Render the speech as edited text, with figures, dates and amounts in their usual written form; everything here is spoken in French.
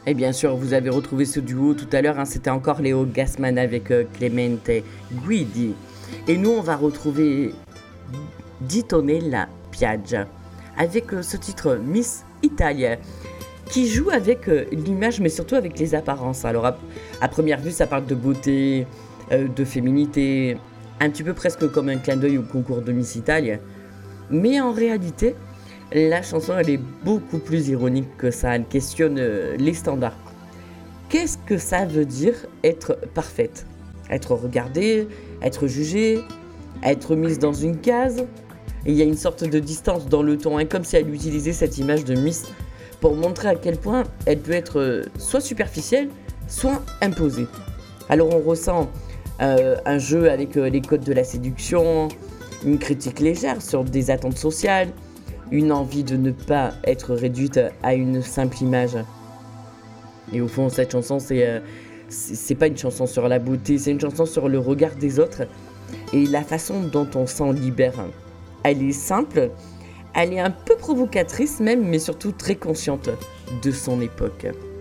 Et bien sûr, vous avez retrouvé ce duo tout à l'heure, hein, c'était encore Léo Gassman avec Clemente Guidi. Et nous, on va retrouver Ditonella Piaggia avec ce titre Miss Italia, qui joue avec l'image, mais surtout avec les apparences. Alors, à première vue, ça parle de beauté, de féminité, un petit peu presque comme un clin d'œil au concours de Miss Italia. Mais en réalité, la chanson, elle est beaucoup plus ironique que ça. Elle questionne les standards. Qu'est-ce que ça veut dire être parfaite ? Être regardée, être jugée, être mise dans une case ? Et il y a une sorte de distance dans le ton, hein, comme si elle utilisait cette image de Miss pour montrer à quel point elle peut être soit superficielle, soit imposée. Alors on ressent un jeu avec les codes de la séduction, une critique légère sur des attentes sociales, une envie de ne pas être réduite à une simple image. Et au fond, cette chanson, c'est pas une chanson sur la beauté, c'est une chanson sur le regard des autres et la façon dont on s'en libère. Elle est simple, elle est un peu provocatrice même, mais surtout très consciente de son époque.